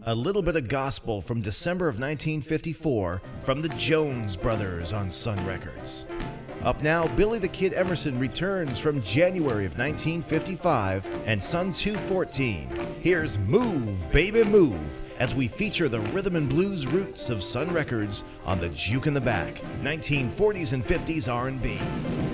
A little bit of gospel from December of 1954 from the Jones Brothers on Sun Records. Up now, Billy the Kid Emerson returns from January of 1955 and Sun 214. Here's Move, Baby Move, as we feature the rhythm and blues roots of Sun Records on the Juke in the Back, 1940s and 50s R&B.